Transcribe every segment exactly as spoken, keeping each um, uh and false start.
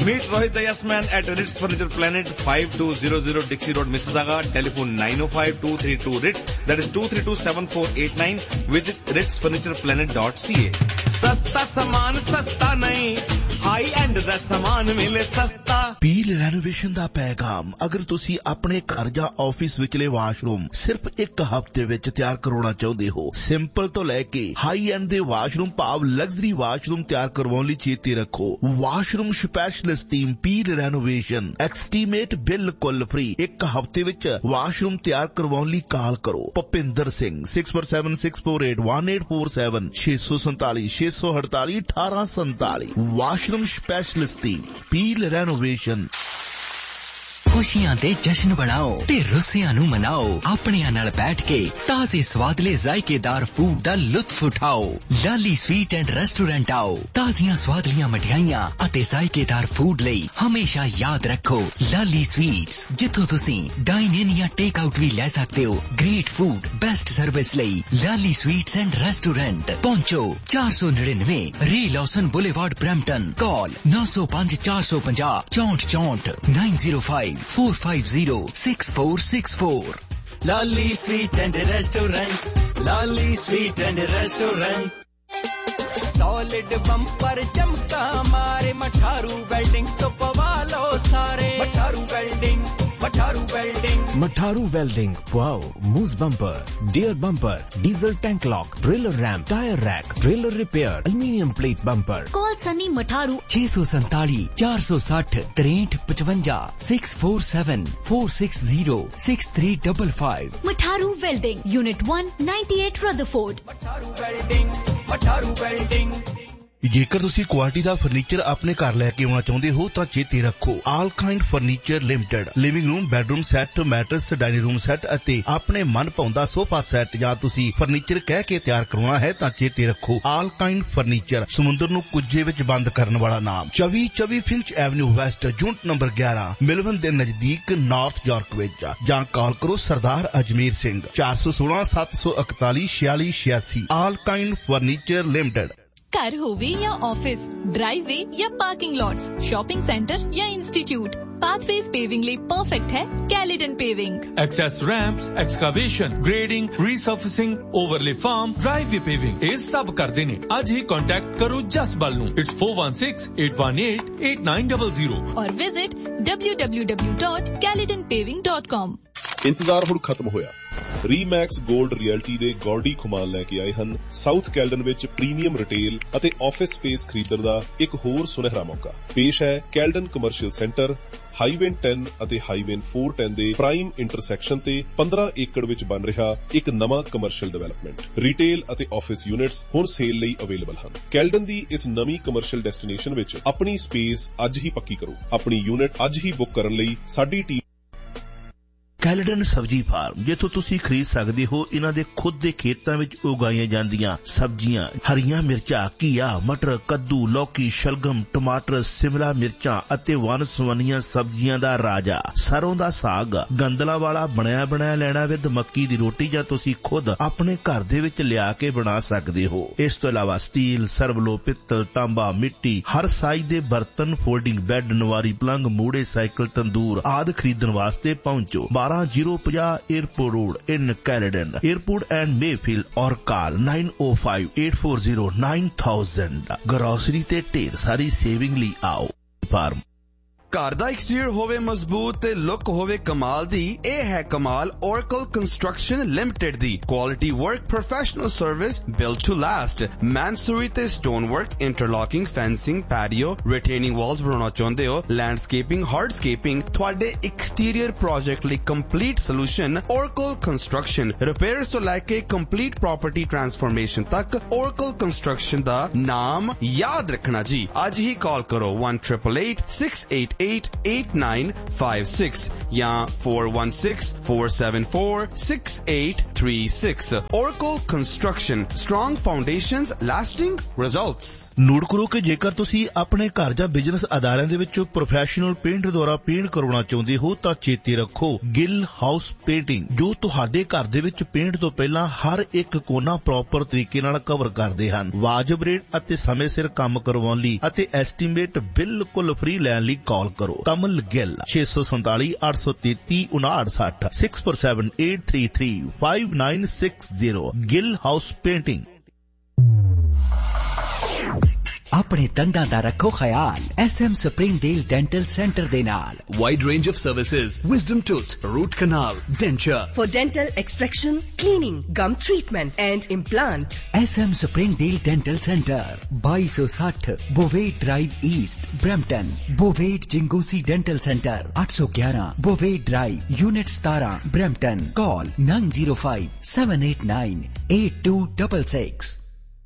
Meet Rohit the Yes Man at Ritz Furniture Planet, five two zero zero Dixie Road, Mississauga. Telephone nine oh five, two three two, R I T Z. That is two three two, seven four eight nine. Visit ritz furniture planet dot c a. सस्ता सामान सस्ता नहीं, high and दा सामान मिले सस्ता। पील renovation दा पैगाम। अगर तुसी अपने घर या ऑफिस विचले वाशरूम सिर्फ एक हफ्ते विच तैयार करवाना चाहते हो, सिंपल तो लैके हाई एंड दे वाशरूम भाव लग्जरी वाशरूम तैयार करवाउण लई चेते रखो। वाशरूम स्पैशलिस्ट टीम पील रेनोवेशन एस्टीमेट बिल्कुल फ्री। एक हफ्ते विच वाशरूम तैयार करवाउण लई कॉल करो Bhupinder Singh six four seven six four eight one eight four seven छे सौ संताली छे सौ अड़ताली अठारह संताली। वाशरूम स्पैशलिस्ट टीम पील रेनोवेशन। खुशियां दे जश्न बनाओ ते रुस्सियां नू मनाओ। अपनियां नाल बैठ के ताजे स्वादले जायकेदार फूड दा लुत्फ उठाओ। लाली स्वीट एंड रेस्टोरेंट आओ। ताजियां स्वादलियां मठियाइयां अते जायकेदार फूड लई हमेशा याद रखो लाली स्वीट्स, जिथों तुसी डाइन इन या टेक आउट भी ले सकते हो। ग्रेट फूड, बेस्ट सर्विस लई लाली स्वीट्स एंड रेस्टोरेंट पहुंचो चार सौ निन्यानवे रे लॉसन बुलेवार्ड ब्रैम्पटन। कॉल नौ सौ पांच चार सौ पचास चौंठ चौंठ nine zero five four five zero six four six four. Lolly Sweet and Restaurant, Lolly Sweet and Restaurant. Solid bumper chamka mare matharu welding to pawalo sare. Matharu welding, Matharu welding. Matharu welding, wow, moose bumper, deer bumper, diesel tank lock, trailer ramp, tire rack, trailer repair, aluminium plate bumper. Call Sunny Matharu छे सौ संताली चार सौ साठ त्रेंठ पचवंजा six four seven four six zero six three double five. Matharu Welding, Unit one ninety-eight Rutherford. Matharu welding, Matharu welding. ਜੇਕਰ ਤੁਸੀਂ quality ਦਾ furniture ਆਪਣੇ ਘਰ ਲੈ ਕੇ ਆਉਣਾ ਚਾਹੁੰਦੇ ਹੋ ਤਾਂ ਚੇਤੇ ਰੱਖੋ ਆਲ kind furniture limited. Living room, bedroom set, matters, dining room set ਅਤੇ ਆਪਣੇ ਮਨਪਾਉਂਦਾ ਸੋਫਾ ਸੈੱਟ ਜਾਂ ਤੁਸੀਂ ਫਰਨੀਚਰ ਕਹਿ ਕੇ ਤਿਆਰ ਕਰਵਾਉਣਾ ਹੈ ਤਾਂ ਚੇਤੇ ਰੱਖੋ ਆਲ ਕਾਈਂਡ ਫਰਨੀਚਰ। ਸਮੁੰਦਰ ਨੂੰ ਕੁੱਜੇ ਵਿੱਚ ਬੰਦ ਕਰਨ ਵਾਲਾ ਨਾਮ। ਚੌਵੀ ਚੌਵੀ finch avenue West, unit number ਗਿਆਰਾਂ, ਮਿਲਵਨ ਦੇ ਨਜ਼ਦੀਕ, ਨਾਰਥ ਯਾਰਕ ਵਿੱਚ। ਜਾਂ ਕਾਲ ਕਰੋ ਸਰਦਾਰ ਅਜਮੇਰ ਸਿੰਘ ਚਾਰ ਸੌ ਸੋਲਾਂ ਸੱਤ ਸੌ ਇਕਤਾਲੀ ਛਿਆਲੀ ਛਿਆਸੀ। ਆਲ ਕਾਈਂਡ ਫਰਨੀਚਰ ਲਿਮਟਿਡ। घर होवे या ऑफिस, ड्राइववे या पार्किंग लॉट्स, शॉपिंग सेंटर या इंस्टीट्यूट, पाथवेज पेविंग लिए परफेक्ट है कैलिडन paving. Access ramps, excavation, grading, रीसर्फेसिंग, overlay farm, driveway paving ये सब करते ने। आज ही कांटेक्ट करो जसबल नू। It's four one six eight one eight eight nine double zero और visit W W W dot कैलिडन paving dot com. इंतजार हुण खत्म होया। ਰੀਮੈਕਸ ਗੋਲਡ ਰਿਐਲਟੀ ਦੇ ਗੌਡੀ ਖੁਮਾਨ ਲੈ ਕੇ ਆਏ ਹਨ ਸਾਊਥ ਕੈਲਡਨ ਵਿੱਚ ਪ੍ਰੀਮੀਅਮ ਰਿਟੇਲ ਅਤੇ ਆਫਿਸ ਸਪੇਸ ਖਰੀਦਣ ਦਾ ਇੱਕ ਹੋਰ ਸੁਨਹਿਰਾ ਮੌਕਾ। ਪੇਸ਼ ਹੈ Caledon commercial centre, highway ten ਅਤੇ ਹਾਈਵੇ ਫੋਰ ਟੈਨ ਦੇ ਪ੍ਰਾਈਮ ਇੰਟਰਸੈਕਸ਼ਨ ਤੇ ਪੰਦਰਾਂ ਏਕੜ ਵਿੱਚ ਬਣ ਰਿਹਾ ਇੱਕ ਨਵਾਂ ਕਮਰਸ਼ੀਅਲ ਡਿਵੈਲਪਮੈਂਟ। ਰਿਟੇਲ ਅਤੇ ਆਫਿਸ ਯੂਨਿਟਸ ਹੁਣ ਸੇਲ ਲਈ ਅਵੇਲੇਬਲ ਹਨ। ਕੈਲਡਨ ਦੀ ਇਸ ਨਵੀਂ ਕਮਰਸ਼ੀਅਲ ਡੈਸਟੀਨੇਸ਼ਨ ਵਿੱਚ ਆਪਣੀ ਸਪੇਸ ਅੱਜ ਹੀ ਪੱਕੀ ਕਰੋ। ਆਪਣੀ ਯੂਨਿਟ ਅੱਜ ਹੀ ਬੁੱਕ ਕਰਨ ਲਈ ਸਾਡੀ ਟੀਮ ਕੈਲਡਨ ਸਬਜ਼ੀ ਫਾਰਮ, ਜਿੱਥੋਂ ਤੁਸੀਂ ਖਰੀਦ ਸਕਦੇ ਹੋ ਇਹਨਾਂ ਦੇ ਖੁਦ ਦੇ ਖੇਤਾਂ ਵਿੱਚ ਉਗਾਈਆਂ ਜਾਂਦੀਆਂ ਸਬਜ਼ੀਆਂ। ਹਰੀਆਂ ਮਿਰਚਾਂ, ਘੀਆ, ਮਟਰ, ਕੱਦੂ, ਲੌਕੀ, ਸ਼ਲਗਮ, ਟਮਾਟਰ, ਸਿਮਲਾ ਮਿਰਚਾਂ ਅਤੇ ਵੰਨ ਸੁਵੰਨੀਆਂ ਸਬਜ਼ੀਆਂ ਦਾ ਰਾਜਾ। ਸਰੋਂ ਦਾ ਸਾਗ, ਗੰਦਲਾਂ ਵਾਲਾ ਬਣਿਆ ਬਣਾਇਆ ਲੈਣਾ ਵਿਦ ਮੱਕੀ ਦੀ ਰੋਟੀ, ਜਾਂ ਤੁਸੀਂ ਖੁਦ ਆਪਣੇ ਘਰ ਦੇ ਵਿੱਚ ਲਿਆ ਕੇ ਬਣਾ ਸਕਦੇ ਹੋ। ਇਸ ਤੋਂ ਇਲਾਵਾ ਸਟੀਲ, ਸਰਵਲੋ, ਪਿੱਤਲ, ਤਾਂਬਾ, ਮਿੱਟੀ, ਹਰ ਸਾਈਜ਼ ਦੇ ਬਰਤਨ, ਫੋਲਡਿੰਗ ਬੈੱਡ, ਨਵਾਰੀ ਪਲੰਗ, ਮੂੜੇ, ਸਾਈਕਲ, ਤੰਦੂਰ ਆਦਿ ਖਰੀਦਣ ਵਾਸਤੇ ਪਹੁੰਚੋ ਬਾਰਾਂ ਜ਼ੀਰੋ ਪੰਜਾਹ airport road in Caledon, airport and Mayfield, ਔਰ ਕਾਲ ਨਾइन ओ five eight four zero nine thousand. Grocery ਤੇ ਢੇਰ ਸਾਰੀ ਸੇਵਿੰਗ ਲਈ ਆਓ ਫਾਰਮ। ਘਰ ਦਾ ਐਕਸਟੀਰੀਅਰ ਹੋਵੇ ਮਜ਼ਬੂਤ ਤੇ ਲੁੱਕ ਹੋਵੇ ਕਮਾਲ ਦੀ, ਇਹ ਹੈ ਕਮਾਲ Oracle Construction Limited the. Quality work, professional service, built to last. ਮੈਨਸੂਰੀ ਤੇ stone work, ਇੰਟਰਲੌਕਿੰਗ, fencing, patio, ਰਿਟੇਨਿੰਗ Waltz ਬਣਾਉਣਾ ਚਾਹੁੰਦੇ ਹੋ, ਲੈਂਡਸਕੇਪਿੰਗ, ਹਾਰਡਸਕੇਪਿੰਗ, ਤੁਹਾਡੇ ਐਕਸਟੀਰੀਅਰ ਪ੍ਰੋਜੈਕਟ ਲਈ complete solution Oracle Construction। Repairs ਤੋਂ ਲੈ ਕੇ ਕੰਪਲੀਟ ਪ੍ਰਾਪਰਟੀ ਟਰਾਂਸਫਰਮੇਸ਼ਨ ਤੱਕ Oracle Construction ਦਾ ਨਾਮ ਯਾਦ ਰੱਖਣਾ ਜੀ। ਅੱਜ ਹੀ ਕਾਲ ਕਰੋ one eight eight eight six eight eight eight eight nine five six या four one six, four seven four, six eight three six. Oracle Construction, strong foundations, lasting results. Note ਕਰੋ ਕਿ ਜੇਕਰ ਤੁਸੀਂ ਆਪਣੇ ਘਰ ਜਾਂ ਬਿਜ਼ਨਸ ਅਦਾਰਿਆਂ ਦੇ ਵਿੱਚ ਪ੍ਰੋਫੈਸ਼ਨਲ ਪੇਂਟ ਦੁਆਰਾ ਪੇਂਟ ਕਰਵਾਉਣਾ ਚਾਹੁੰਦੇ ਹੋ ਤਾਂ ਚੇਤੇ ਰੱਖੋ ਗਿੱਲ ਹਾਊਸ ਪੇਂਟਿੰਗ, ਜੋ ਤੁਹਾਡੇ ਘਰ ਦੇ ਵਿੱਚ ਪੇਂਟ ਤੋਂ ਪਹਿਲਾਂ ਹਰ ਇੱਕ ਕੋਨਾ ਪ੍ਰੋਪਰ ਤਰੀਕੇ ਨਾਲ ਕਵਰ ਕਰਦੇ ਹਨ। ਵਾਜਬ ਰੇਟ ਅਤੇ ਸਮੇਂ ਸਿਰ ਕੰਮ ਕਰਵਾਉਣ ਲਈ ਅਤੇ ਐਸਟੀਮੇਟ ਬਿਲਕੁਲ ਫ੍ਰੀ ਲੈਣ ਲਈ ਕਾਲ ਕਰੋ। ਕਮਲ ਗਿੱਲ ਛੇ ਸੌ ਸੰਤਾਲੀ ਅੱਠ ਸੌ ਤੇਤੀ ਉਨਾਹਠ ਸੱਠ six four seven eight three three five nine six zero Gill house painting. ਆਪਣੇ ਦੰਦਾਂ ਦਾ ਰੱਖੋ ਖਿਆਲ S M Springdale dental centre ਦੇ ਨਾਲ। Wide range of services, wisdom tooth, root canal, denture. For dental extraction, cleaning, gum treatment and implant. S M Springdale dental centre ਬਾਈ ਸੌ ਸੱਠ ਬੋਵੇਟ drive East Brampton. ਬੋਵੇਟ ਜਿੰਗੂਸੀ dental centre ਅੱਠ ਸੌ ਗਿਆਰਾਂ ਬੋਵੇਟ drive unit ਸਤਾਰਾਂ Brampton. ਕਾਲ nine zero five seven eight nine eight two six six।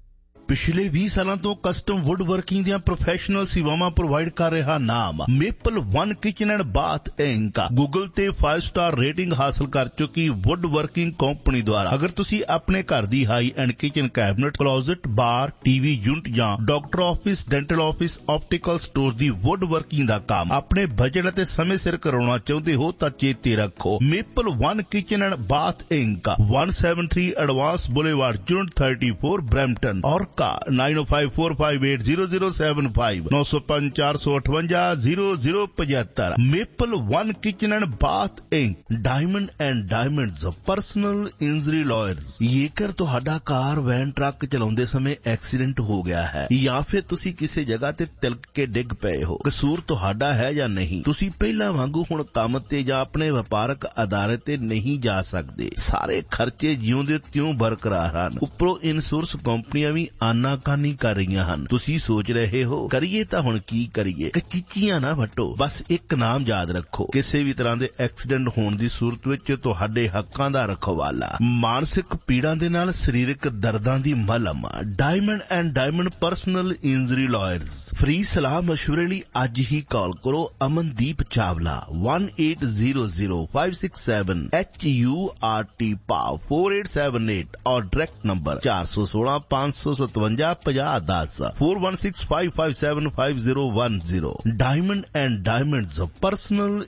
ਪਿਛਲੇ ਵੀਹ ਸਾਲਾਂ ਤੋਂ ਕਸਟਮ ਵੁੱਡ ਵਰਕਿੰਗ ਦੀਆਂ ਪ੍ਰੋਫੈਸ਼ਨਲ ਸੇਵਾਵਾਂ ਪ੍ਰੋਵਾਈਡ ਕਰ ਰਿਹਾ ਨਾਮ maple one kitchen and bath ink Google ਤੇ five ਸਟਾਰ ਰੇਟਿੰਗ ਹਾਸਲ ਕਰ ਚੁੱਕੀ ਵੁੱਡ ਵਰਕਿੰਗ ਕੰਪਨੀ ਦੁਆਰਾ ਅਗਰ ਤੁਸੀਂ ਆਪਣੇ ਘਰ ਦੀ ਹਾਈ ਐਂਡ ਕਿਚਨ ਕੈਬਨਟ, ਕਲੋਜ਼ਟ, ਬਾਰ, ਟੀਵੀ ਯੂਨਿਟ ਜਾਂ doctor office, dental office, optical store ਦੀ ਵੁੱਡ ਵਰਕਿੰਗ ਦਾ ਕੰਮ ਆਪਣੇ ਬਜਟ ਅਤੇ ਸਮੇਂ ਸਿਰ ਕਰਾਉਣਾ ਚਾਹੁੰਦੇ ਹੋ ਤਾਂ ਚੇਤੇ ਰੱਖੋ maple one kitchen and bath ink one seventy-three advance boulevard unit thirty-four Brampton ਔਰ nine oh five four five eight zero zero seven five nine oh five four eight eight zero zero five Maple One Kitchen and Bath Incorporated Diamond and Diamonds Personal Injury Lawyers। ਜੇਕਰ ਤੁਹਾਡਾ ਕਾਰ van truck ਚਲਾਉਂਦੇ ਸਮੇਂ accident ਹੋ ਗਿਆ ਹੈ ਜਾਂ ਫਿਰ ਤੁਸੀਂ ਕਿਸੇ ਜਗ੍ਹਾ ਤੇ ਤਿਲਕ ਕੇ ਡਿੱਗ ਪਏ ਹੋ, ਕਸੂਰ ਤੁਹਾਡਾ ਹੈ ਜਾਂ ਨਹੀਂ, ਤੁਸੀਂ ਪਹਿਲਾਂ ਵਾਂਗੂ ਹੁਣ ਕੰਮ ਤੇ ਜਾਂ ਆਪਣੇ ਵਪਾਰਕ ਅਦਾਰੇ ਤੇ ਨਹੀਂ ਜਾ ਸਕਦੇ। ਸਾਰੇ ਖਰਚੇ ਜਿਉਂ ਦੇ ਤਿਉਂ ਬਰਕਰਾਰ ਹਨ। ਉੱਪਰੋਂ ਇੰਸ਼ੋਰੈਂਸ ਕੰਪਨੀਆਂ ਵੀ ਆਨਾਕਾਨੀ ਕਰ ਰਹੀਆਂ ਹਨ। ਤੁਸੀਂ ਸੋਚ ਰਹੇ ਹੋ ਕਰੀਏ ਤਾਂ ਹੁਣ ਕੀ ਕਰੀਏ? ਕਚੀਚੀਆਂ ਨਾ ਵੱਟੋ, ਬਸ ਇੱਕ ਨਾਮ ਯਾਦ ਰੱਖੋ। ਕਿਸੇ ਵੀ ਤਰ੍ਹਾਂ ਦੇ ਐਕਸੀਡੈਂਟ ਹੋਣ ਦੀ ਸੂਰਤ ਵਿੱਚ ਤੁਹਾਡੇ ਹੱਕਾਂ ਦਾ ਰਖਵਾਲਾ, ਮਾਨਸਿਕ ਪੀੜਾਂ ਦੇ ਨਾਲ ਸਰੀਰਕ ਦਰਦਾਂ ਦੀ ਮਲਮ, diamond and diamond personal injury lawyers. Free ਸਲਾਹ ਮਸ਼ਵਰੇ ਲਈ ਅੱਜ ਹੀ ਕਾਲ ਕਰੋ Amandeep Chawla one eight zero zero five six seven H U R T ਪਾਵ four eight seven eight और direct number four one six five seven seven five zero one zero four one six five five seven five zero one zero। Diamond and Diamonds Personal